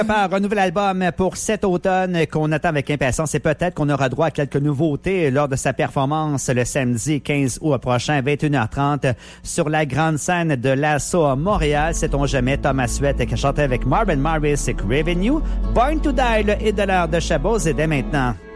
Par un nouvel album pour cet automne qu'on attend avec impatience et peut-être qu'on aura droit à quelques nouveautés lors de sa performance le samedi 15 août prochain à 21h30 sur la grande scène de l'Asso à Montréal. Sait-on jamais, Thomas Sweat qui a chanté avec Marvin Morris et Craven You. Born to Die, le hit de l'heure de Chabot, et dès maintenant.